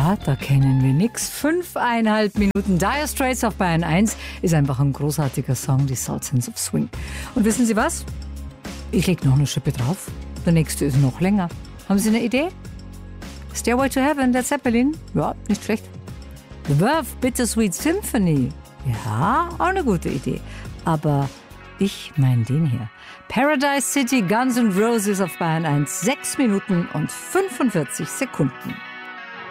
Ja, da kennen wir nix. 5,5 Minuten. Dire Straits auf Bayern 1 ist einfach ein großartiger Song, die Sultans of Swing. Und wissen Sie was? Ich leg noch eine Schippe drauf. Der nächste ist noch länger. Haben Sie eine Idee? Stairway to Heaven, der Zeppelin? Ja, nicht schlecht. The Verve, Bittersweet Symphony. Ja, auch eine gute Idee. Aber ich meine den hier. Paradise City, Guns N' Roses auf Bayern 1. 6 Minuten und 45 Sekunden.